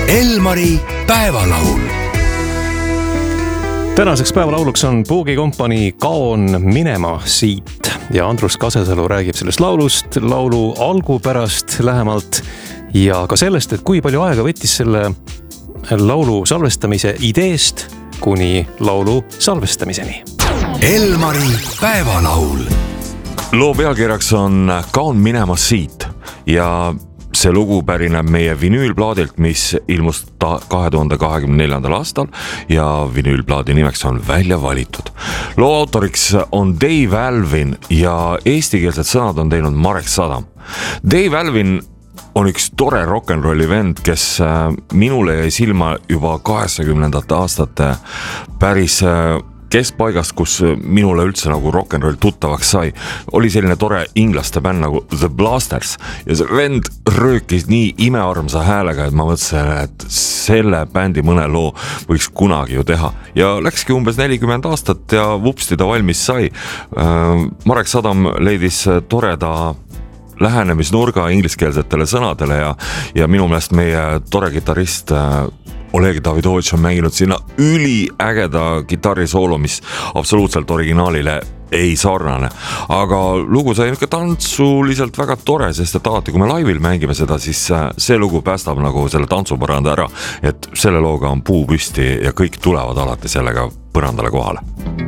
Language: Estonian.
Elmari päevalaul. Tänaseks päevalauluks on Puugikompanii Kaon minema siit ja Andrus Kasesalu räägib sellest laulust, laulu algupärast lähemalt ja ka sellest, et kui palju aega võttis selle laulu salvestamise ideest kuni laulu salvestamiseni. Elmari päevalaul. Loo pealkirjaks on Kaon minema siit ja see lugu pärineb meie vinüülplaadilt, mis ilmus 2024. aastal ja vinüülplaadi nimeks on Välja valitud. Loo autoriks on Dave Alvin ja eestikeelsed sõnad on teinud Marek Sadam. Dave Alvin on üks tore rock'n'rolli vend, kes minule jäi silma juba 80. aastate päris keskpaigast, kus minule üldse nagu rock'n'roll tuttavaks sai, oli selline tore inglaste bänd nagu The Blasters ja see vend röökis nii imearmsa häälega, et ma mõtlesin, et selle bändi mõne loo võiks kunagi ju teha ja läkski umbes 40 aastat ja vupsti ta valmis sai. Marek Sadam leidis toreda lähenemisnurga ingliskeelsetele sõnadele ja minu meelest meie tore kitarrist Oleg Davidovitš on mänginud sinna üliägeda kitarrisoolo, mis absoluutselt originaalile ei sarnane. Aga lugu sai niisugune tantsuliselt väga tore, sest et alati kui me laivil mängime seda, siis see lugu päästab nagu selle tantsupõranda ära, et selle looga on puu püsti ja kõik tulevad alati sellega põrandale kohale.